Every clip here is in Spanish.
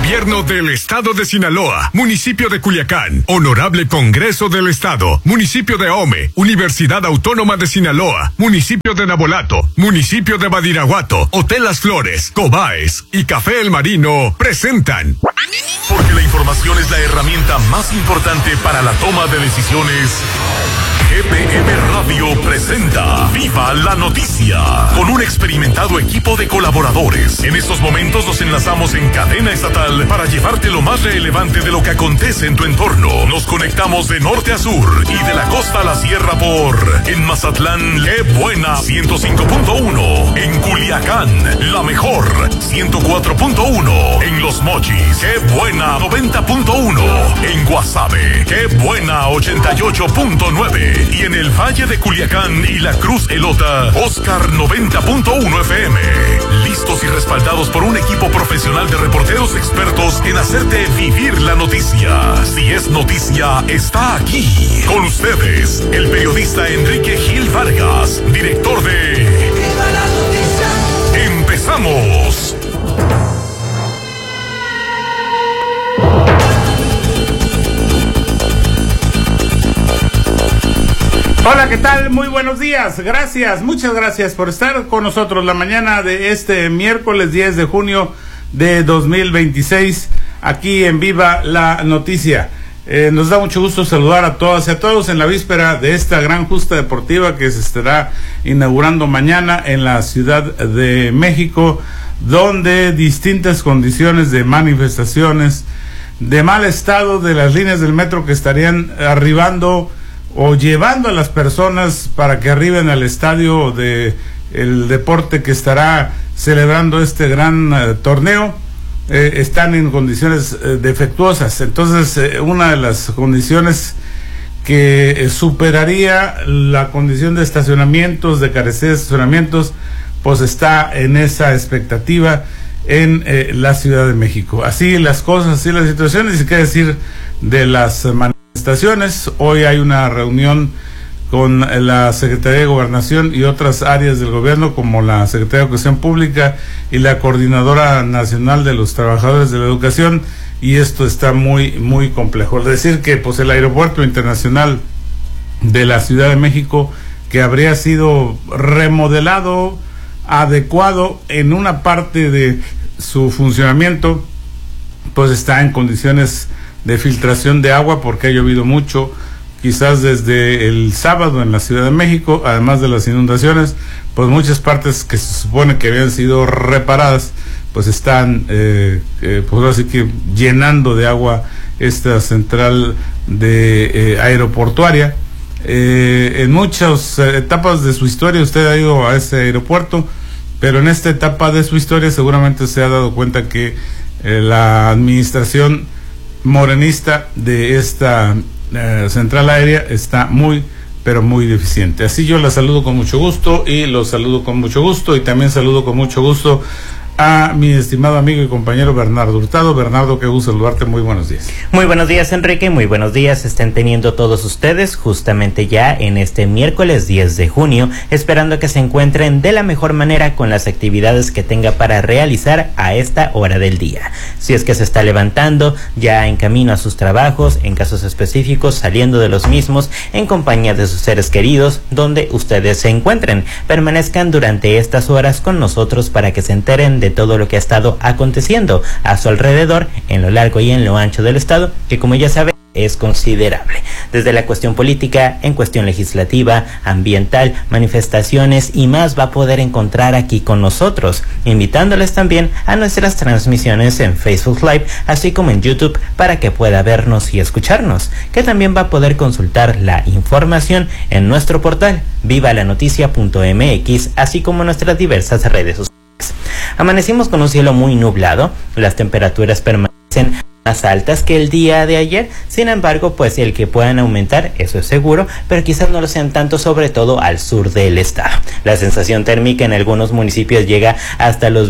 Gobierno del Estado de Sinaloa, Municipio de Culiacán, Honorable Congreso del Estado, Municipio de Ahome, Universidad Autónoma de Sinaloa, Municipio de Nabolato, Municipio de Badiraguato, Hotel Las Flores, Cobaes y Café El Marino presentan. Porque la información es la herramienta más importante para la toma de decisiones. GPM Radio presenta Viva la Noticia, con un experimentado equipo de colaboradores. En estos momentos nos enlazamos en cadena estatal para llevarte lo más relevante de lo que acontece en tu entorno. Nos conectamos de norte a sur y de la costa a la sierra en Mazatlán, Qué Buena 105.1, en Culiacán, La Mejor 104.1, en Los Mochis, Qué Buena 90.1, en Guasave, Qué Buena 88.9, y en el Valle de Culiacán y La Cruz Elota, Oscar 90.1 FM. Listos y respaldados por un equipo profesional de reporteros expertos en hacerte vivir la noticia. Si es noticia, está aquí. Con ustedes, el periodista Enrique Gil Vargas, director de Viva la Noticia. ¡Empezamos! Hola, ¿qué tal? Muy buenos días. Gracias, muchas gracias por estar con nosotros la mañana de este miércoles 10 de junio de 2026, aquí en Viva la Noticia. Nos da mucho gusto saludar a todas y a todos en la víspera de esta gran justa deportiva que se estará inaugurando mañana en la Ciudad de México, donde distintas condiciones de manifestaciones, de mal estado de las líneas del metro que estarían arribando o llevando a las personas para que arriben al estadio de el deporte que estará celebrando este gran torneo, están en condiciones defectuosas. Entonces, una de las condiciones que superaría la condición de estacionamientos, de carecer de estacionamientos, pues está en esa expectativa en la Ciudad de México. Así las cosas, así las situaciones, y qué decir de las manifestaciones. Hoy hay una reunión con la Secretaría de Gobernación y otras áreas del gobierno, como la Secretaría de Educación Pública y la Coordinadora Nacional de los Trabajadores de la Educación, y esto está muy, muy complejo. Es decir que pues el Aeropuerto Internacional de la Ciudad de México, que habría sido remodelado, adecuado en una parte de su funcionamiento, pues está en condiciones de filtración de agua porque ha llovido mucho, quizás desde el sábado en la Ciudad de México, además de las inundaciones, pues muchas partes que se supone que habían sido reparadas, pues están pues así que llenando de agua esta central de aeroportuaria. En muchas etapas de su historia usted ha ido a ese aeropuerto, pero en esta etapa de su historia seguramente se ha dado cuenta que la administración morenista de esta central aérea está muy, pero muy deficiente. Así yo la saludo con mucho gusto y los saludo con mucho gusto, y también saludo con mucho gusto a mi estimado amigo y compañero Bernardo Hurtado. Bernardo, qué gusto saludarte, muy buenos días. Muy buenos días, Enrique, muy buenos días estén teniendo todos ustedes justamente ya en este miércoles 10 de junio, esperando que se encuentren de la mejor manera con las actividades que tenga para realizar a esta hora del día. Si es que se está levantando ya en camino a sus trabajos, en casos específicos saliendo de los mismos, en compañía de sus seres queridos, donde ustedes se encuentren, permanezcan durante estas horas con nosotros para que se enteren de todo lo que ha estado aconteciendo a su alrededor, en lo largo y en lo ancho del estado, que como ya saben es considerable, desde la cuestión política, en cuestión legislativa, ambiental, manifestaciones y más va a poder encontrar aquí con nosotros, invitándoles también a nuestras transmisiones en Facebook Live, así como en YouTube, para que pueda vernos y escucharnos, que también va a poder consultar la información en nuestro portal vivalanoticia.mx, así como en nuestras diversas redes sociales. Amanecimos con un cielo muy nublado, las temperaturas permanecen más altas que el día de ayer, sin embargo, pues el que puedan aumentar, eso es seguro, pero quizás no lo sean tanto, sobre todo al sur del estado. La sensación térmica en algunos municipios llega hasta los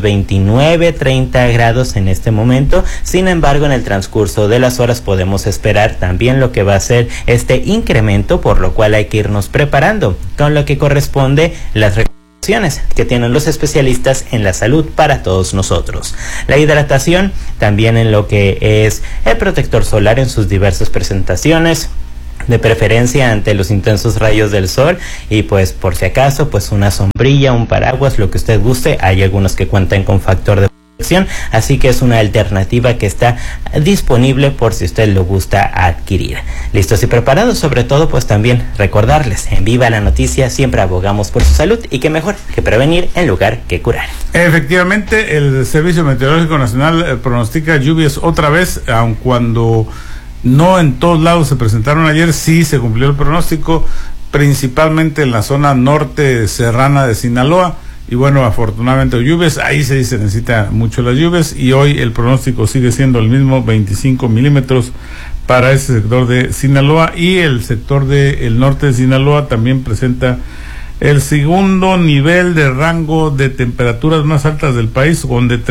29-30 grados en este momento, sin embargo, en el transcurso de las horas podemos esperar también lo que va a ser este incremento, por lo cual hay que irnos preparando, con lo que corresponde las recomendaciones que tienen los especialistas en la salud para todos nosotros. La hidratación, también en lo que es el protector solar en sus diversas presentaciones, de preferencia ante los intensos rayos del sol, y pues por si acaso, pues una sombrilla, un paraguas, lo que usted guste. Hay algunos que cuentan con factor de protección, así que es una alternativa que está disponible por si usted lo gusta adquirir. Listos y preparados, sobre todo pues también recordarles, en Viva la Noticia siempre abogamos por su salud, y qué mejor que prevenir en lugar que curar. Efectivamente, el Servicio Meteorológico Nacional pronostica lluvias otra vez, aun cuando no en todos lados se presentaron ayer. Sí se cumplió el pronóstico, principalmente en la zona norte serrana de Sinaloa. Y bueno, afortunadamente lluvias, ahí se dice necesita mucho las lluvias, y hoy el pronóstico sigue siendo el mismo, 25 milímetros para ese sector de Sinaloa, y el sector del norte de Sinaloa también presenta el segundo nivel de rango de temperaturas más altas del país, con de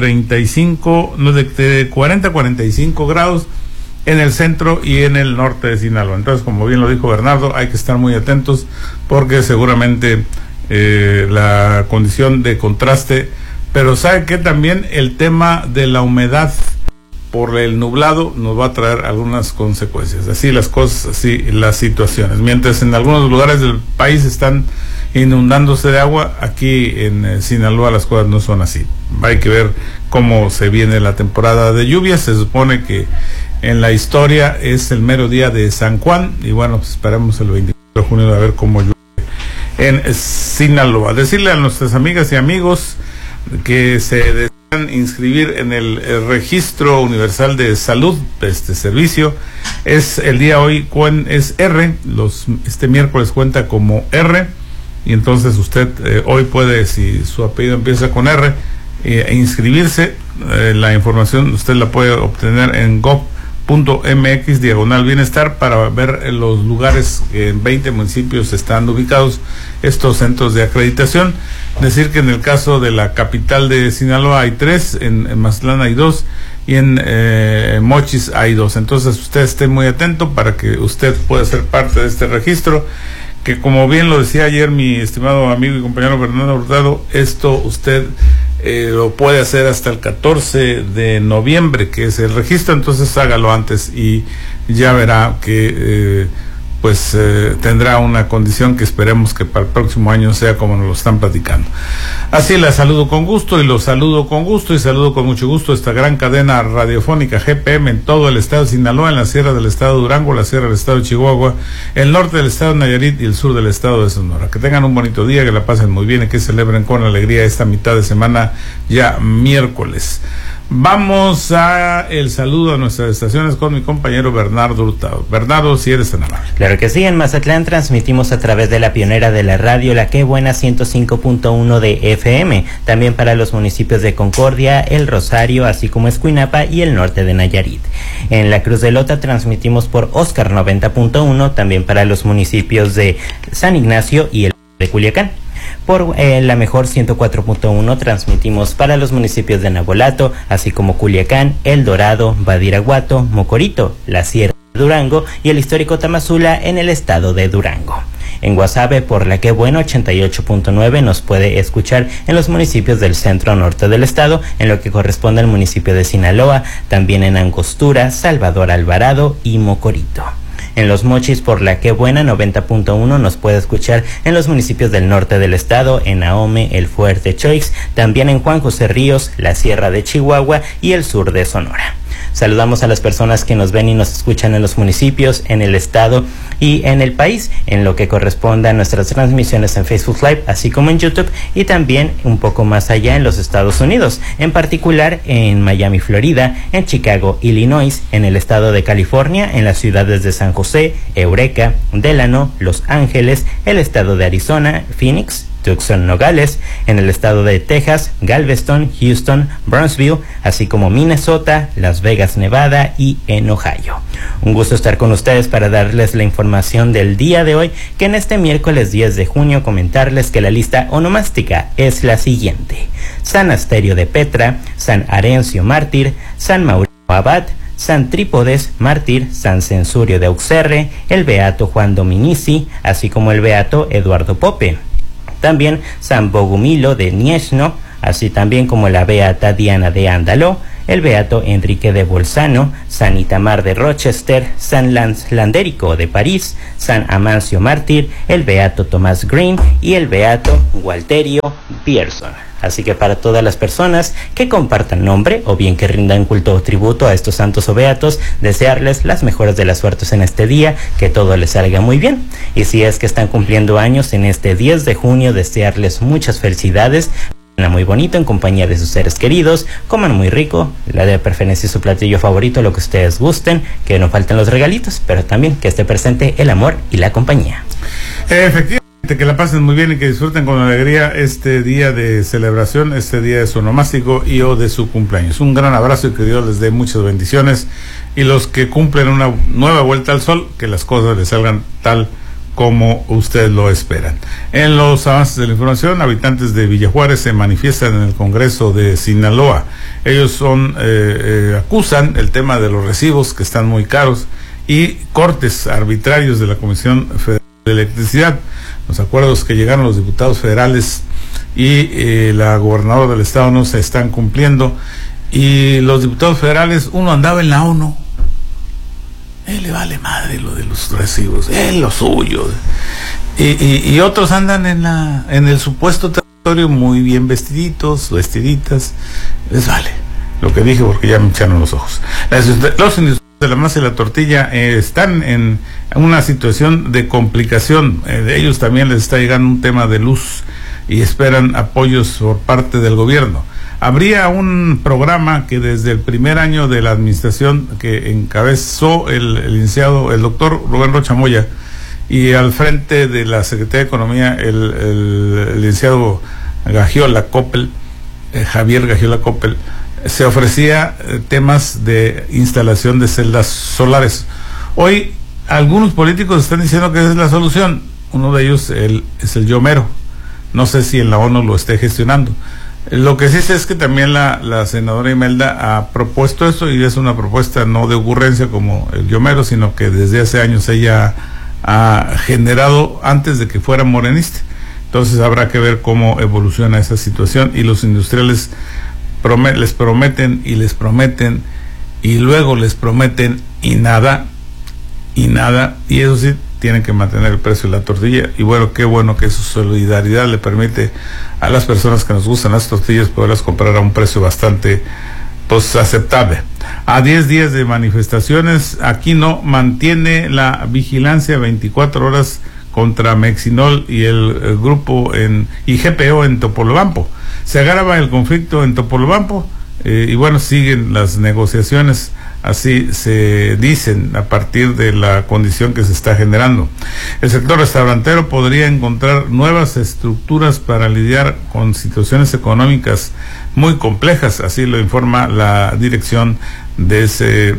40 a 45 grados en el centro y en el norte de Sinaloa. Entonces, como bien lo dijo Bernardo, hay que estar muy atentos, porque seguramente la condición de contraste, pero sabe que también el tema de la humedad por el nublado nos va a traer algunas consecuencias. Así las cosas, así las situaciones. Mientras en algunos lugares del país están inundándose de agua, aquí en Sinaloa las cosas no son así. Hay que ver cómo se viene la temporada de lluvias. Se supone que en la historia es el mero día de San Juan, y bueno, pues esperamos el 24 de junio a ver cómo llueve en Sinaloa. Decirle a nuestras amigas y amigos que se desean inscribir en el Registro Universal de Salud, este servicio es el día hoy, es R, este miércoles cuenta como R, y entonces usted hoy puede, si su apellido empieza con R, inscribirse. La información usted la puede obtener en gov.mx/bienestar para ver los lugares que en 20 municipios están ubicados estos centros de acreditación. Decir que en el caso de la capital de Sinaloa hay 3, en Mazatlán hay 2, y en Mochis hay 2. Entonces usted esté muy atento para que usted pueda ser parte de este registro, que como bien lo decía ayer mi estimado amigo y compañero Fernando Hurtado, esto usted lo puede hacer hasta el 14 de noviembre, que es el registro. Entonces hágalo antes y ya verá que tendrá una condición que esperemos que para el próximo año sea como nos lo están platicando. Así la saludo con gusto, y los saludo con gusto, y saludo con mucho gusto esta gran cadena radiofónica GPM en todo el estado de Sinaloa, en la sierra del estado de Durango, la sierra del estado de Chihuahua, el norte del estado de Nayarit y el sur del estado de Sonora. Que tengan un bonito día, que la pasen muy bien y que celebren con alegría esta mitad de semana, ya miércoles. Vamos a el saludo a nuestras estaciones con mi compañero Bernardo Hurtado. Bernardo, si eres tan amable. Claro que sí, en Mazatlán transmitimos a través de la pionera de la radio, La Qué Buena 105.1 de FM, también para los municipios de Concordia, El Rosario, así como Escuinapa y el norte de Nayarit. En la Cruz de Lota transmitimos por Oscar 90.1, también para los municipios de San Ignacio y el de Culiacán. Por la mejor 104.1 transmitimos para los municipios de Nabolato, así como Culiacán, El Dorado, Badiraguato, Mocorito, la Sierra de Durango y el histórico Tamazula en el estado de Durango. En Guasave, por La Qué Bueno 88.9 nos puede escuchar en los municipios del centro norte del estado, en lo que corresponde al municipio de Sinaloa, también en Angostura, Salvador Alvarado y Mocorito. En Los Mochis, por La Qué Buena 90.1 nos puede escuchar en los municipios del norte del estado, en Ahome, El Fuerte, Choix, también en Juan José Ríos, la Sierra de Chihuahua y el sur de Sonora. Saludamos a las personas que nos ven y nos escuchan en los municipios, en el estado y en el país, en lo que corresponde a nuestras transmisiones en Facebook Live, así como en YouTube, y también un poco más allá en los Estados Unidos, en particular en Miami, Florida, en Chicago, Illinois, en el estado de California, en las ciudades de San José, Eureka, Delano, Los Ángeles, el estado de Arizona, Phoenix, Tucson, Nogales, en el estado de Texas, Galveston, Houston, Brownsville, así como Minnesota, Las Vegas, Nevada y en Ohio. Un gusto estar con ustedes para darles la información del día de hoy, que en este miércoles 10 de junio comentarles que la lista onomástica es la siguiente: San Asterio de Petra, San Arencio Mártir, San Mauricio Abad, San Trípodes Mártir, San Censurio de Auxerre, el Beato Juan Dominici, así como el Beato Eduardo Pope. también San Bogumilo de Gniezno, así también como la beata Diana de Andaló, el beato Enrique de Bolzano, San Itamar de Rochester, San Landérico de París, San Amancio Mártir, el beato Tomás Green y el beato Gualterio Pierson. Así que para todas las personas que compartan nombre o bien que rindan culto o tributo a estos santos o beatos, desearles las mejores de las suertes en este día, que todo les salga muy bien. Y si es que están cumpliendo años en este 10 de junio, desearles muchas felicidades, muy bonito en compañía de sus seres queridos, coman muy rico, la de preferencia su platillo favorito, lo que ustedes gusten, que no falten los regalitos, pero también que esté presente el amor y la compañía. Efectivamente, que la pasen muy bien y que disfruten con alegría este día de celebración, este día de su onomástico y o de su cumpleaños. Un gran abrazo y que Dios les dé muchas bendiciones, y los que cumplen una nueva vuelta al sol, que las cosas les salgan tal como ustedes lo esperan. En los avances de la información, habitantes de Villa Juárez se manifiestan en el Congreso de Sinaloa. Ellos acusan el tema de los recibos, que están muy caros, y cortes arbitrarios de la Comisión Federal de Electricidad. Los acuerdos que llegaron los diputados federales y la gobernadora del estado no se están cumpliendo, y los diputados federales, uno andaba en la ONU, él le vale madre lo de los recibos, él lo suyo, y otros andan en el supuesto territorio muy bien vestiditas, les vale lo que dije porque ya me echaron los ojos. Los industriales de la masa y la tortilla están en una situación de complicación. De ellos también les está llegando un tema de luz y esperan apoyos por parte del gobierno. Habría un programa que desde el primer año de la administración que encabezó el doctor Rubén Rocha Moya, y al frente de la Secretaría de Economía el licenciado Javier Gagiola Coppel, se ofrecía temas de instalación de celdas solares. Hoy algunos políticos están diciendo que esa es la solución. Uno de ellos es el Yomero. No sé si en la ONU lo esté gestionando. Lo que sí sé es que también la senadora Imelda ha propuesto esto, y es una propuesta no de ocurrencia como el Yomero, sino que desde hace años ella ha generado antes de que fuera morenista. Entonces habrá que ver cómo evoluciona esa situación, y los industriales les prometen y luego les prometen y nada, y eso sí, tienen que mantener el precio de la tortilla. Y bueno, qué bueno que su solidaridad le permite a las personas que nos gustan las tortillas poderlas comprar a un precio bastante aceptable. A 10 días de manifestaciones, Aquino mantiene la vigilancia 24 horas contra Mexinol y el grupo y GPO en Topolobampo. Se agrava el conflicto en Topolobampo, y bueno, siguen las negociaciones, así se dicen, a partir de la condición que se está generando. El sector restaurantero podría encontrar nuevas estructuras para lidiar con situaciones económicas muy complejas, así lo informa la dirección de ese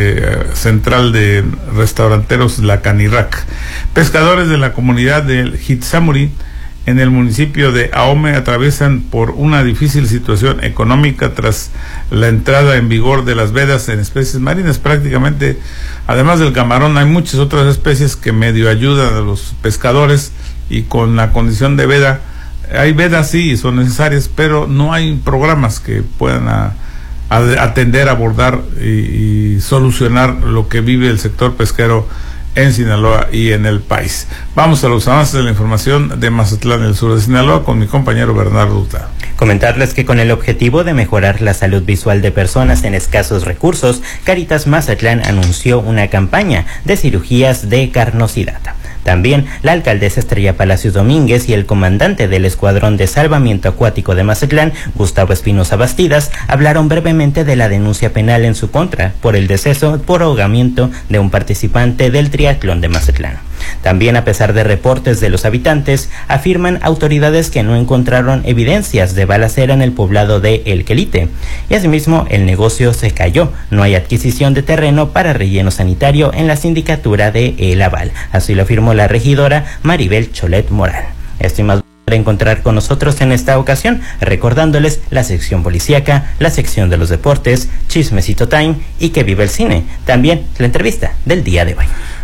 central de restauranteros, la Canirac. Pescadores de la comunidad del Hitsamuri en el municipio de Ahome atraviesan por una difícil situación económica tras la entrada en vigor de las vedas en especies marinas. Prácticamente, además del camarón, hay muchas otras especies que medio ayudan a los pescadores, y con la condición de veda, hay vedas sí, son necesarias, pero no hay programas que puedan atender, abordar y solucionar lo que vive el sector pesquero en Sinaloa y en el país. Vamos a los avances de la información de Mazatlán, el sur de Sinaloa, con mi compañero Bernardo Hurtado. Comentarles que con el objetivo de mejorar la salud visual de personas en escasos recursos, Caritas Mazatlán anunció una campaña de cirugías de carnosidad. También la alcaldesa Estrella Palacios Domínguez y el comandante del Escuadrón de Salvamiento Acuático de Mazatlán, Gustavo Espinosa Bastidas, hablaron brevemente de la denuncia penal en su contra por el deceso por ahogamiento de un participante del triatlón de Mazatlán. También, a pesar de reportes de los habitantes, afirman autoridades que no encontraron evidencias de balacera en el poblado de El Quelite. Y asimismo, el negocio se cayó. No hay adquisición de terreno para relleno sanitario en la sindicatura de El Aval. Así lo afirmó la regidora Maribel Cholet Morán. Esto y más para encontrar con nosotros en esta ocasión, recordándoles la sección policíaca, la sección de los deportes, Chismecito Time y Que Vive el Cine. También la entrevista del día de hoy.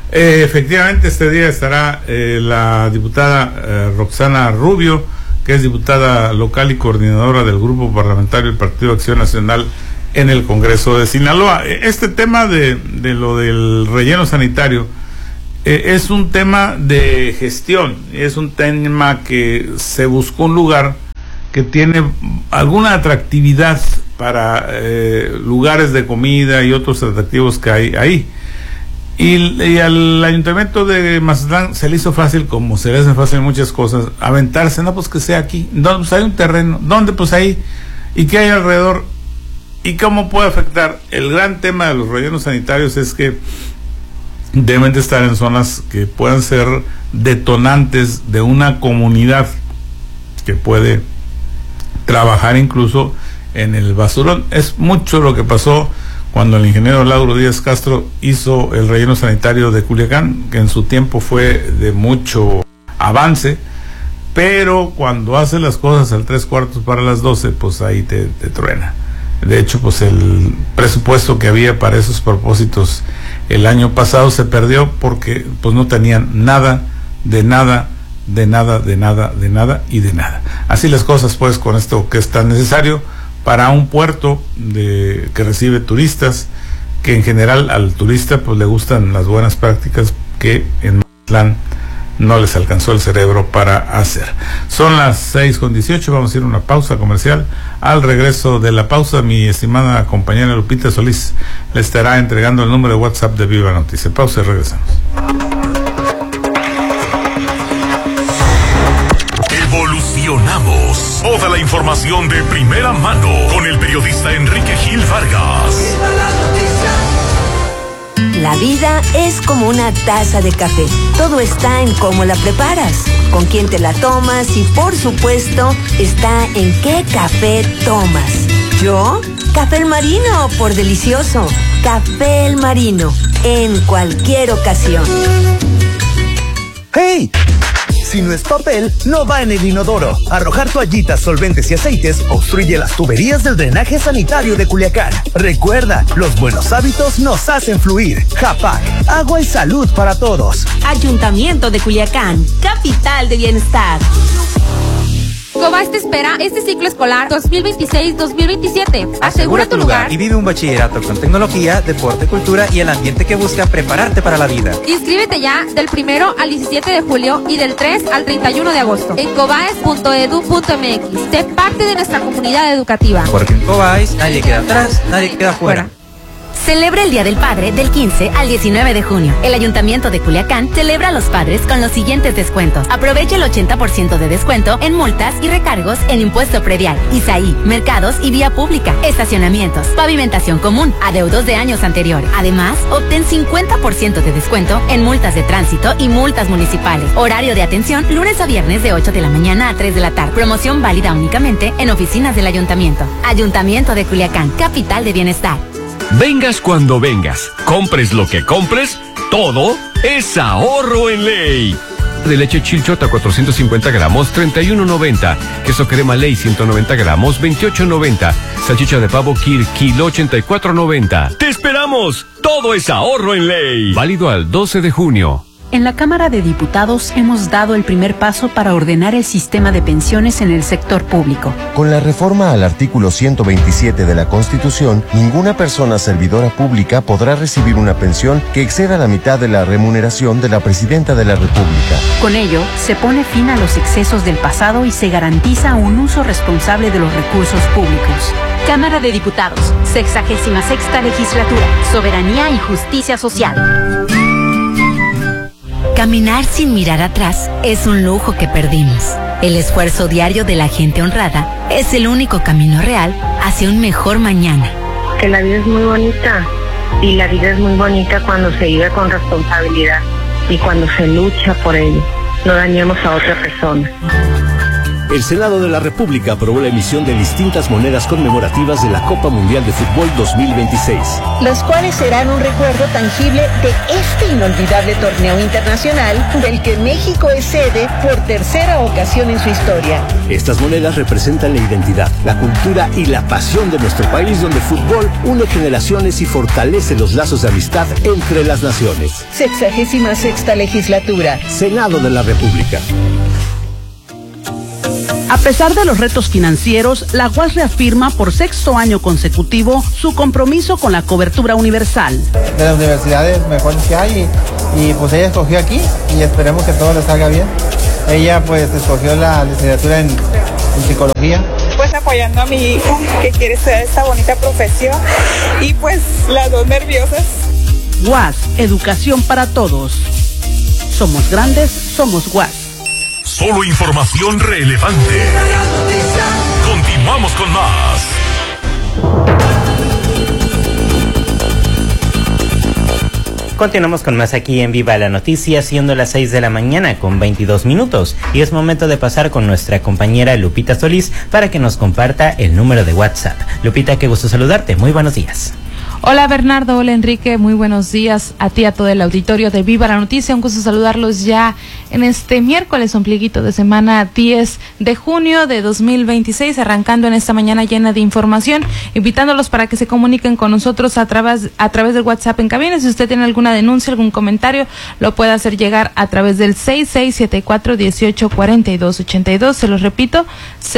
Efectivamente, este día estará la diputada Roxana Rubio, que es diputada local y coordinadora del grupo parlamentario del Partido Acción Nacional en el Congreso de Sinaloa. Este tema de lo del relleno sanitario es un tema de gestión, es un tema que se buscó un lugar que tiene alguna atractividad para lugares de comida y otros atractivos que hay ahí. Y al ayuntamiento de Mazatlán se le hizo fácil, como se le hacen fácil muchas cosas, aventarse, no, pues que sea aquí. ¿Dónde? Pues hay un terreno. ¿Dónde? Pues ahí. ¿Y qué hay alrededor? ¿Y cómo puede afectar? El gran tema de los rellenos sanitarios es que deben de estar en zonas que puedan ser detonantes de una comunidad que puede trabajar incluso en el basurón. Es mucho lo que pasó cuando el ingeniero Lauro Díaz Castro hizo el relleno sanitario de Culiacán, que en su tiempo fue de mucho avance, pero cuando hace las cosas al 3/4 para las 12, pues ahí te truena. De hecho, pues el presupuesto que había para esos propósitos el año pasado se perdió porque pues no tenían nada, de nada, de nada, de nada, de nada y de nada. Así las cosas, pues, con esto que es tan necesario para un puerto que recibe turistas, que en general al turista pues le gustan las buenas prácticas que en Mazatlán no les alcanzó el cerebro para hacer. Son las 6:18, vamos a ir a una pausa comercial. Al regreso de la pausa, mi estimada compañera Lupita Solís le estará entregando el número de WhatsApp de Viva Noticia. Pausa y regresamos. Evolucionamos. Toda la información de primera mano con el periodista Enrique Gil Vargas. La vida es como una taza de café. Todo está en cómo la preparas, con quién te la tomas y, por supuesto, está en qué café tomas. ¿Yo? Café El Marino, por delicioso. Café El Marino, en cualquier ocasión. ¡Hey! Si no es papel, no va en el inodoro. Arrojar toallitas, solventes y aceites obstruye las tuberías del drenaje sanitario de Culiacán. Recuerda, los buenos hábitos nos hacen fluir. Japac, agua y salud para todos. Ayuntamiento de Culiacán, capital de bienestar. Cobás te espera este ciclo escolar 2026-2027. Asegura tu lugar y vive un bachillerato con tecnología, deporte, cultura y el ambiente que busca prepararte para la vida. Inscríbete ya del 1 al 17 de julio y del 3 al 31 de agosto en cobaes.edu.mx. Sé parte de nuestra comunidad educativa. Porque en Cobáis nadie queda atrás, nadie queda fuera. Celebra el Día del Padre del 15 al 19 de junio. El Ayuntamiento de Culiacán celebra a los padres con los siguientes descuentos. Aprovecha el 80% de descuento en multas y recargos en impuesto predial, ISAI, mercados y vía pública, estacionamientos, pavimentación común, adeudos de años anteriores. Además, obtén 50% de descuento en multas de tránsito y multas municipales. Horario de atención lunes a viernes de 8 de la mañana a 3 de la tarde. Promoción válida únicamente en oficinas del Ayuntamiento. Ayuntamiento de Culiacán, capital de bienestar. Vengas cuando vengas, compres lo que compres, todo es ahorro en ley. De leche Chilchota 450 gramos, 31.90. Queso crema Ley 190 gramos, 28.90. Salchicha de pavo Kir, kilo 84.90. ¡Te esperamos! Todo es ahorro en ley. Válido al 12 de junio. En la Cámara de Diputados hemos dado el primer paso para ordenar el sistema de pensiones en el sector público. Con la reforma al artículo 127 de la Constitución, ninguna persona servidora pública podrá recibir una pensión que exceda la mitad de la remuneración de la Presidenta de la República. Con ello, se pone fin a los excesos del pasado y se garantiza un uso responsable de los recursos públicos. Cámara de Diputados, 66ª Legislatura, Soberanía y Justicia Social. Caminar sin mirar atrás es un lujo que perdimos. El esfuerzo diario de la gente honrada es el único camino real hacia un mejor mañana. Que la vida es muy bonita y la vida es muy bonita cuando se vive con responsabilidad y cuando se lucha por ello. No dañemos a otra persona. El Senado de la República aprobó la emisión de distintas monedas conmemorativas de la Copa Mundial de Fútbol 2026. Los cuales serán un recuerdo tangible de este inolvidable torneo internacional del que México es sede por tercera ocasión en su historia. Estas monedas representan la identidad, la cultura y la pasión de nuestro país, donde el fútbol une generaciones y fortalece los lazos de amistad entre las naciones. 66ª legislatura. Senado de la República. A pesar de los retos financieros, la UAS reafirma por 6º año consecutivo su compromiso con la cobertura universal. De las universidades mejores que hay y pues ella escogió aquí y esperemos que todo le salga bien. Ella pues escogió la licenciatura en psicología. Pues apoyando a mi hijo que quiere estudiar esta bonita profesión y pues las dos nerviosas. UAS, educación para todos. Somos grandes, somos UAS. Solo información relevante. Continuamos con más. Continuamos con más aquí en Viva la Noticia, siendo las 6 de la mañana con 22 minutos. Y es momento de pasar con nuestra compañera Lupita Solís para que nos comparta el número de WhatsApp. Lupita, qué gusto saludarte. Muy buenos días. Hola Bernardo, hola Enrique, muy buenos días a ti, a todo el auditorio de Viva la Noticia. Un gusto saludarlos ya en este miércoles, ombliguito de semana 10 de junio de 2026, arrancando en esta mañana llena de información, invitándolos para que se comuniquen con nosotros a través del WhatsApp en cabina. Si usted tiene alguna denuncia, algún comentario, lo puede hacer llegar a través del 6674-184282. Se los repito,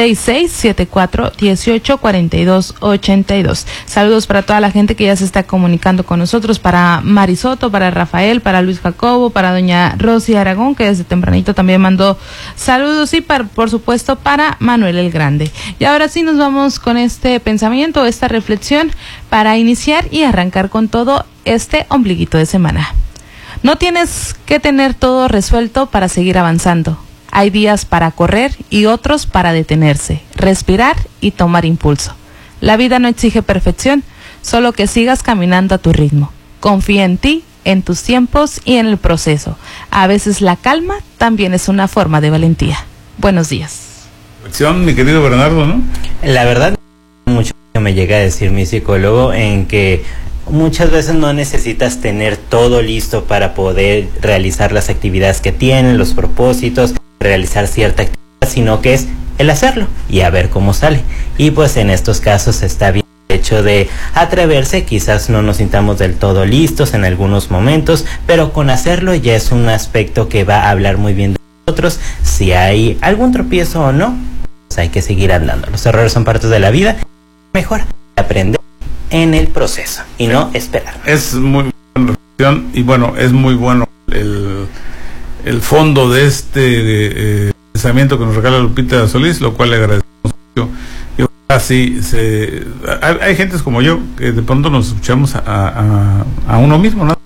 6674-184282. Saludos para toda la gente que ya se está comunicando con nosotros, para Marisoto, para Rafael, para Luis Jacobo, para doña Rosy Aragón, que desde tempranito también mandó saludos, y por supuesto para Manuel el Grande. Y ahora sí nos vamos con este pensamiento, esta reflexión, para iniciar y arrancar con todo este ombliguito de semana. No tienes que tener todo resuelto para seguir avanzando. Hay días para correr y otros para detenerse, respirar y tomar impulso. La vida no exige perfección, solo que sigas caminando a tu ritmo. Confía en ti, en tus tiempos y en el proceso. A veces la calma también es una forma de valentía. Buenos días. Mi querido Bernardo, ¿no? La verdad, mucho me llega a decir mi psicólogo en que muchas veces no necesitas tener todo listo para poder realizar las actividades que tienen, los propósitos, realizar cierta actividad, sino que es el hacerlo y a ver cómo sale. Y pues en estos casos está bien el hecho de atreverse. Quizás no nos sintamos del todo listos en algunos momentos, pero con hacerlo ya es un aspecto que va a hablar muy bien de nosotros. Si hay algún tropiezo o no, pues hay que seguir andando. Los errores son parte de la vida. Mejor aprender en el proceso y no esperar. Es muy buena reflexión y bueno, es muy bueno el fondo de este pensamiento que nos regala Lupita Solís, lo cual le agradecemos mucho. Y así hay gentes como yo que de pronto nos escuchamos a uno mismo, ¿no?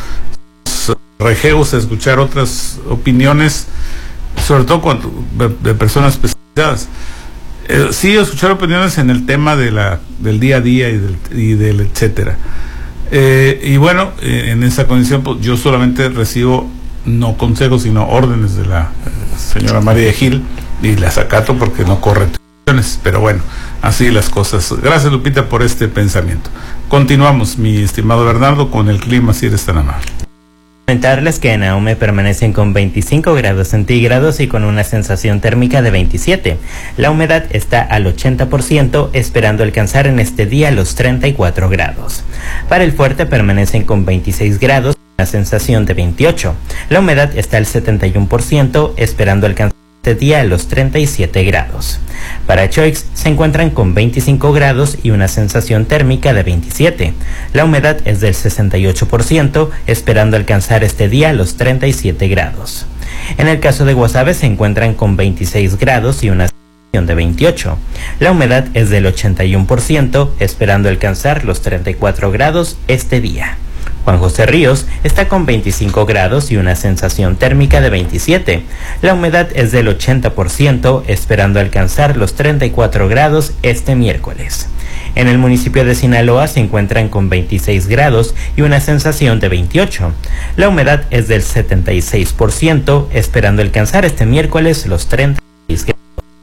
Rejeos a escuchar otras opiniones, sobre todo de personas especializadas. Sí, escuchar opiniones en el tema del día a día y del etcétera. Y bueno, en esa condición pues, yo solamente recibo no consejos sino órdenes de la señora María de Gil y las acato porque no corren, pero bueno, así las cosas. Gracias Lupita por este pensamiento. Continuamos, mi estimado Bernardo, con el clima, si eres tan amable. Comentarles que en Ahome permanecen con 25 grados centígrados y con una sensación térmica de 27. La humedad está al 80%, esperando alcanzar en este día los 34 grados. Para el Fuerte permanecen con 26 grados, una sensación de 28. La humedad está al 71%, esperando alcanzar este día los 37 grados. Para Choix se encuentran con 25 grados y una sensación térmica de 27. La humedad es del 68%, esperando alcanzar este día los 37 grados. En el caso de Guasave se encuentran con 26 grados y una sensación de 28. La humedad es del 81%, esperando alcanzar los 34 grados este día. Juan José Ríos está con 25 grados y una sensación térmica de 27. La humedad es del 80%, esperando alcanzar los 34 grados este miércoles. En el municipio de Sinaloa se encuentran con 26 grados y una sensación de 28. La humedad es del 76%, esperando alcanzar este miércoles los 36 grados.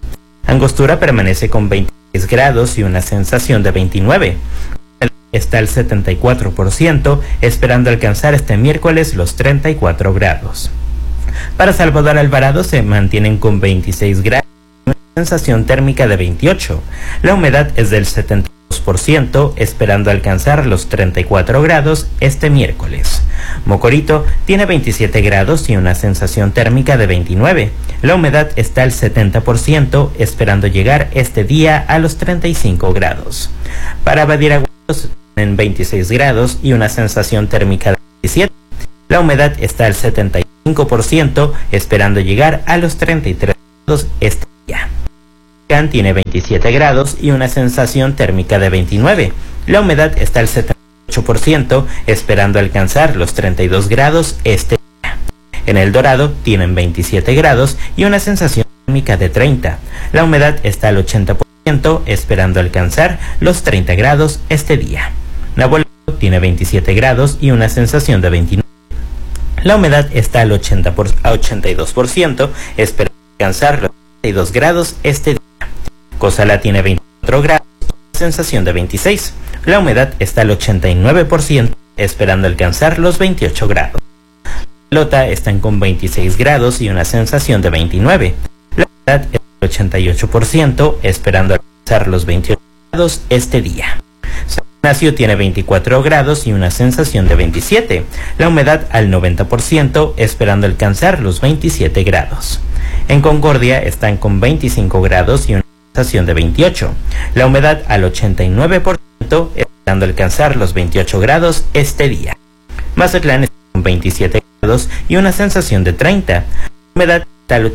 Angostura permanece con 26 grados y una sensación de 29. Está al 74%, esperando alcanzar este miércoles los 34 grados. Para Salvador Alvarado se mantienen con 26 grados y una sensación térmica de 28. La humedad es del 72%, esperando alcanzar los 34 grados este miércoles. Mocorito tiene 27 grados y una sensación térmica de 29. La humedad está al 70%, esperando llegar este día a los 35 grados. Para Badiraguato en 26 grados y una sensación térmica de 27. La humedad está al 75%, esperando llegar a los 33 grados este día. Can tiene 27 grados y una sensación térmica de 29. La humedad está al 78%, esperando alcanzar los 32 grados este día. En El Dorado tienen 27 grados y una sensación térmica de 30. La humedad está al 80%, esperando alcanzar los 30 grados este día. Nabolato tiene 27 grados y una sensación de 29. La humedad está al 82%, esperando alcanzar los 32 grados este día. Cozalá tiene 24 grados y una sensación de 26. La humedad está al 89%, esperando alcanzar los 28 grados. Lota están con 26 grados y una sensación de 29. La humedad es del 88%, esperando alcanzar los 28 grados este día. San Ignacio tiene 24 grados y una sensación de 27. La humedad al 90%, esperando alcanzar los 27 grados. En Concordia están con 25 grados y una sensación de 28. La humedad al 89%, esperando alcanzar los 28 grados este día. Mazatlán está con 27 grados y una sensación de 30. La humedad está al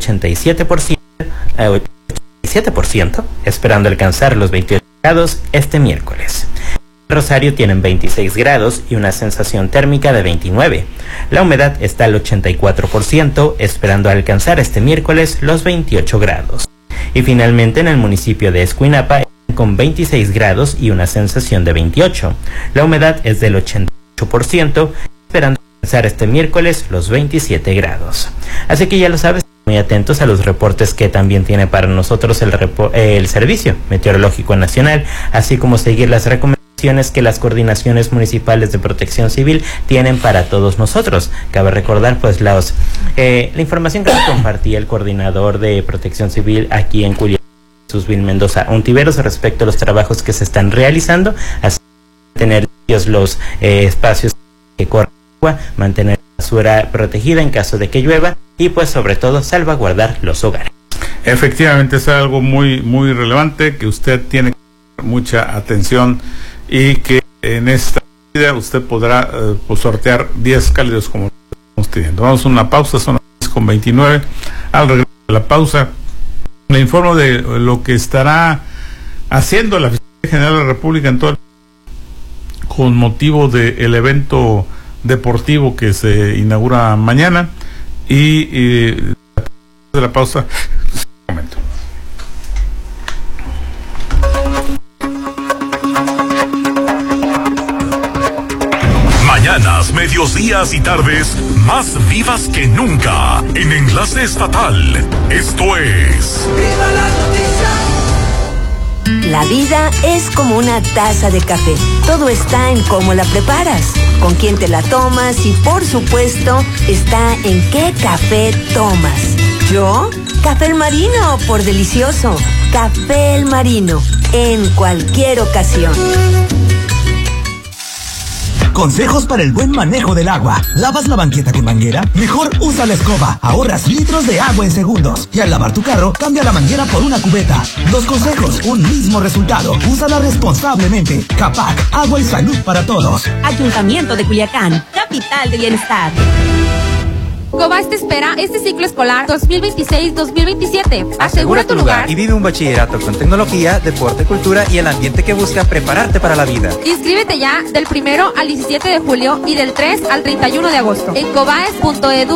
87%, esperando alcanzar los 28 grados este miércoles. Rosario tienen 26 grados y una sensación térmica de 29. La humedad está al 84%, esperando alcanzar este miércoles los 28 grados. Y finalmente en el municipio de Escuinapa con 26 grados y una sensación de 28. La humedad es del 88%, esperando alcanzar este miércoles los 27 grados. Así que ya lo sabes, muy atentos a los reportes que también tiene para nosotros el Servicio Meteorológico Nacional, así como seguir las recomendaciones que las coordinaciones municipales de protección civil tienen para todos nosotros. Cabe recordar pues la información que nos compartía el coordinador de protección civil aquí en Culiacán, Jesús Vil Mendoza Ontiveros, respecto a los trabajos que se están realizando, así tener los espacios que corren agua, mantener la basura protegida en caso de que llueva y pues sobre todo salvaguardar los hogares. Efectivamente es algo muy muy relevante que usted tiene que tener mucha atención y que en esta vida usted podrá sortear 10 cálidos como estamos teniendo. Vamos a una pausa, son las 10:29. Al regreso de la pausa le informo de lo que estará haciendo la Fiscalía General de la República en todo el con motivo del evento deportivo que se inaugura mañana y de la pausa. Un momento. Mañanas, medios días y tardes más vivas que nunca en Enlace Estatal. Esto es ¡Viva la noticia! La vida es como una taza de café. Todo está en cómo la preparas, con quién te la tomas y, por supuesto, está en qué café tomas. ¿Yo? Café El Marino, por delicioso. Café El Marino, en cualquier ocasión. Consejos para el buen manejo del agua. ¿Lavas la banqueta con manguera? Mejor usa la escoba. Ahorras litros de agua en segundos. Y al lavar tu carro, cambia la manguera por una cubeta. 2 consejos, un mismo resultado. Úsala responsablemente. Capac, agua y salud para todos. Ayuntamiento de Culiacán, capital de bienestar. Cobás te espera este ciclo escolar 2026-2027. Asegura tu lugar y vive un bachillerato con tecnología, deporte, cultura y el ambiente que busca prepararte para la vida. Inscríbete ya del 1 al 17 de julio y del 3 al 31 de agosto en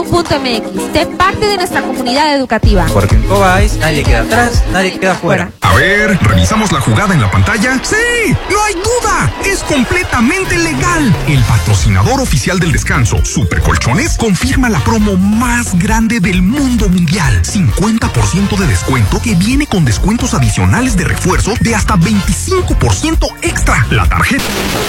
cobaes.edu.mx. Sé parte de nuestra comunidad educativa. Porque en Cobáis nadie queda atrás, nadie queda fuera. ver, ¿revisamos la jugada en la pantalla? ¡Sí! ¡No hay duda! ¡Es completamente legal! El patrocinador oficial del descanso, Super Colchones, confirma la promo más grande del mundo mundial. 50% de descuento que viene con descuentos adicionales de refuerzo de hasta 25% extra. La tarjeta.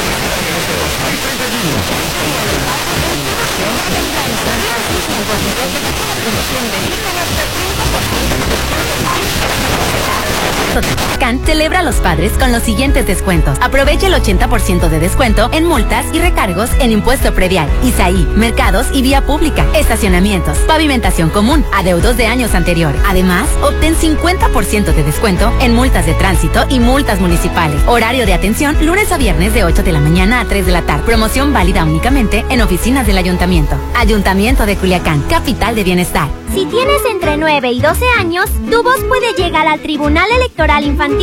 Can celebra a los padres con los siguientes descuentos. Aprovecha el 80% de descuento en multas y recargos en impuesto predial, ISAI, mercados y vía pública, estacionamientos, pavimentación común, adeudos de años anterior. Además, obtén 50% de descuento en multas de tránsito y multas municipales. Horario de atención lunes a viernes de 8 de la mañana a 3 de la tarde. Promoción válida únicamente en oficinas del Ayuntamiento. Ayuntamiento de Culiacán, capital de bienestar. Si tienes entre 9 y 12 años, tu voz puede llegar al Tribunal Electoral Infantil